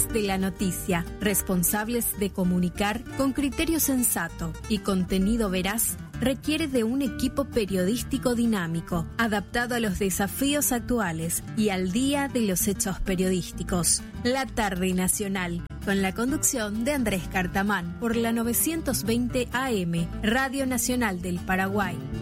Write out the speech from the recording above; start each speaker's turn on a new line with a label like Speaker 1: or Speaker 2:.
Speaker 1: Profesionales de la noticia, responsables de comunicar con criterio sensato y contenido veraz, requiere de un equipo periodístico dinámico, adaptado a los desafíos actuales y al día de los hechos periodísticos. La Tarde Nacional, con la conducción de Andrés Cartamán, por la 920 AM, Radio Nacional del Paraguay.